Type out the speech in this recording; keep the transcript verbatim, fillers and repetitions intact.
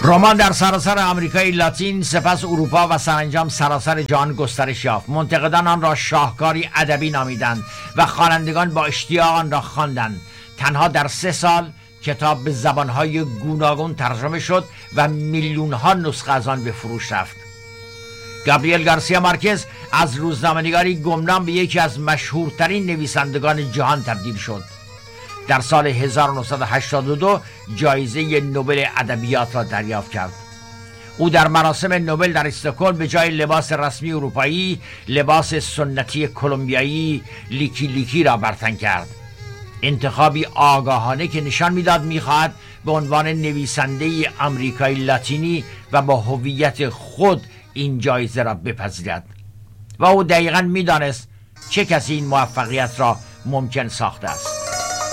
رمان در سراسر آمریکای لاتین، سپس اروپا و سرانجام سراسر جهان گسترش یافت. منتقدان آن را شاهکاری ادبی نامیدند و خوانندگان با اشتیاق آن را خواندند. تنها در سه سال کتاب به زبانهای گوناگون ترجمه شد و میلیون‌ها نسخه از آن به فروش رفت. گابریل گارسیا مارکز از روزنامه‌نگاری گمنام به یکی از مشهورترین نویسندگان جهان تبدیل شد. در سال هزار و نهصد و هشتاد و دو جایزه نوبل ادبیات را دریافت کرد. او در مراسم نوبل در استکهلم به جای لباس رسمی اروپایی، لباس سنتی کلمبیایی لیکی لیکی را برتن کرد. انتخابی آگاهانه که نشان میداد میخواهد به عنوان نویسنده آمریکای لاتینی و با هویت خود این جایزه را بپذیرد و او دقیقاً میدانست چه کسی این موفقیت را ممکن ساخته است.